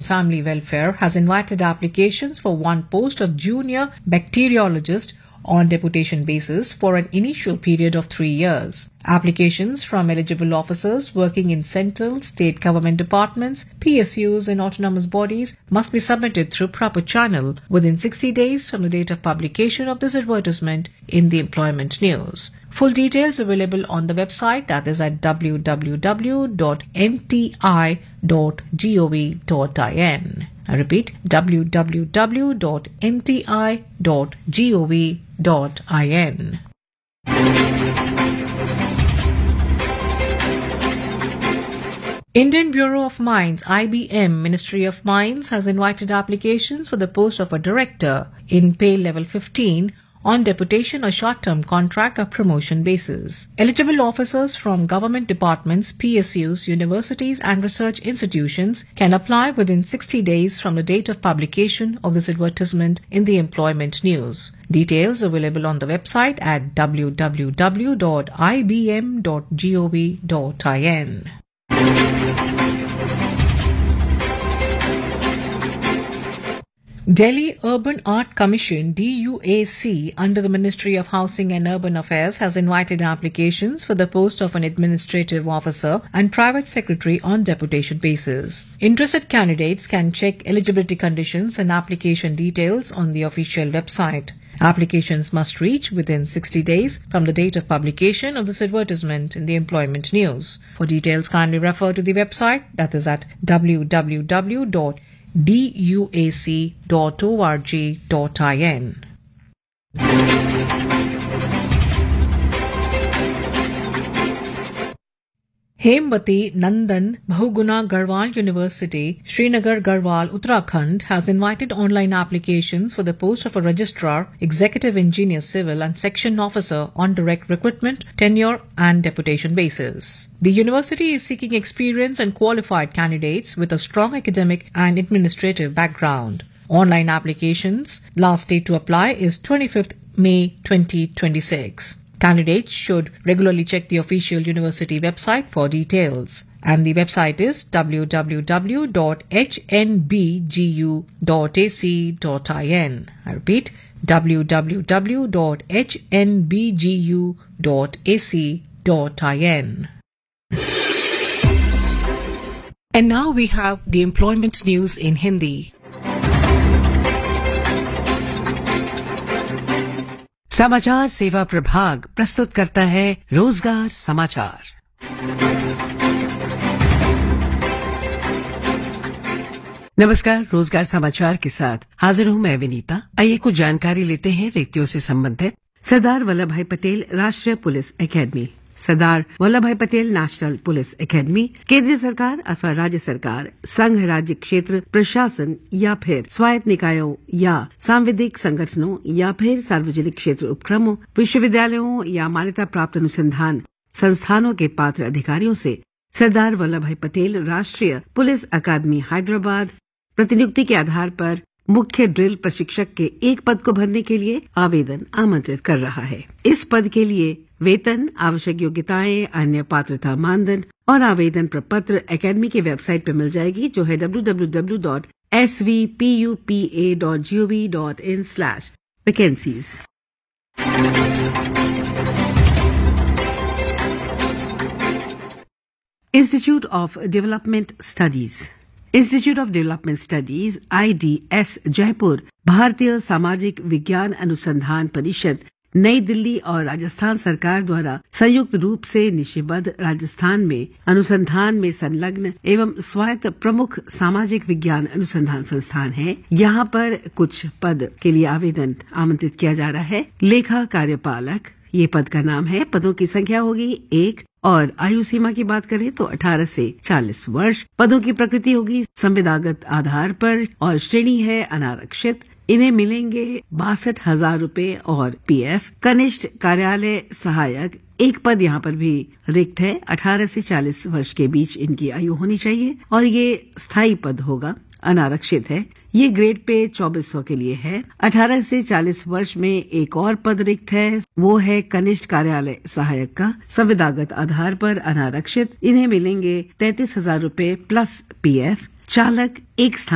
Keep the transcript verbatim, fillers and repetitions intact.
Family Welfare has invited applications for one post of junior bacteriologist on deputation basis for an initial period of three years. Applications from eligible officers working in central, state government departments, P S Us and autonomous bodies must be submitted through proper channel within sixty days from the date of publication of this advertisement in the employment news. Full details available on the website, that is at w w w dot n t i dot gov dot in. I repeat, w w w dot n t i dot gov dot in. Indian Bureau of Mines, I B M, Ministry of Mines, has invited applications for the post of a director in pay level fifteen on deputation or short-term contract or promotion basis. Eligible officers from government departments, P S Us, universities and research institutions can apply within sixty days from the date of publication of this advertisement in the employment news. Details available on the website at w w w dot i b m dot gov dot in. Delhi Urban Art Commission D U A C under the Ministry of Housing and Urban Affairs has invited applications for the post of an administrative officer and private secretary on deputation basis. Interested candidates can check eligibility conditions and application details on the official website. Applications must reach within sixty days from the date of publication of this advertisement in the employment news. For details, kindly refer to the website, that is at w w w dot d u a c dot org dot in. Hemwati Nandan Bahuguna Garhwal University, Srinagar, Garhwal, Uttarakhand has invited online applications for the post of a registrar, executive engineer civil and section officer on direct recruitment, tenure and deputation basis. The university is seeking experienced and qualified candidates with a strong academic and administrative background. Online applications last date to apply is twenty-fifth May twenty twenty-six. Candidates should regularly check the official university website for details. And the website is w w w dot h n b g u dot a c dot in. I repeat, w w w dot h n b g u dot a c dot in. And now we have the employment news in Hindi. समाचार सेवा प्रभाग प्रस्तुत करता है रोजगार समाचार। नमस्कार, रोजगार समाचार के साथ हाजिर हूं मैं विनीता। आइए कुछ जानकारी लेते हैं रिक्तियों से संबंधित। सरदार वल्लभ भाई पटेल राष्ट्रीय पुलिस एकेडमी, सरदार वल्लभ भाई पटेल नेशनल पुलिस एकेडमी केंद्रीय सरकार अथवा राज्य सरकार, संघ राज्य क्षेत्र प्रशासन या फिर स्वायत्त निकायों या सांविधिक संगठनों या फिर सार्वजनिक क्षेत्र उपक्रमों, विश्वविद्यालयों या मान्यता प्राप्त अनुसंधान संस्थानों के पात्र अधिकारियों से सरदार वल्लभ भाई पटेल राष्ट्रीय पुलिस अकादमी हैदराबाद प्रतिनियुक्ति के आधार पर मुख्य ड्रिल प्रशिक्षक के एक पद को भरने के लिए आवेदन आमंत्रित कर रहा है। इस पद के लिए वेतन, आवश्यक योग्यताएं, अन्य पात्रता मानदंड और आवेदन प्रपत्र एकेडमी की वेबसाइट पर मिल जाएगी, जो है w w w dot s v p u p a dot gov dot in slash vacancies। Institute of development studies institute of development studies I D S Jaipur, भारतीय सामाजिक विज्ञान अनुसंधान परिषद नई दिल्ली और राजस्थान सरकार द्वारा संयुक्त रूप से निशिबद्ध राजस्थान में अनुसंधान में संलग्न एवं स्वायत्त प्रमुख सामाजिक विज्ञान अनुसंधान संस्थान है। यहाँ पर कुछ पद के लिए आवेदन आमंत्रित किया जा रहा है। लेखा कार्यपालक, ये पद का नाम है। पदों की संख्या होगी एक और आयु सीमा की बात करें तो अठारह से चालीस वर्ष। पदों की प्रकृति होगी संविदागत आधार पर और श्रेणी है अनारक्षित। इन्हें मिलेंगे बासठ हजार रूपये और पीएफ। कनिष्ठ कार्यालय सहायक, एक पद यहाँ पर भी रिक्त है। अठारह से चालीस वर्ष के बीच इनकी आयु होनी चाहिए और ये स्थायी पद होगा, अनारक्षित है। ये ग्रेड पे चौबीस सौ के लिए है। अठारह से चालीस वर्ष में एक और पद रिक्त है, वो है कनिष्ठ कार्यालय सहायक का, संविदागत आधार पर अनारक्षित। इन्हें मिलेंगे तैंतीस हजार रूपये प्लस पीएफ। चालक, एक स्थान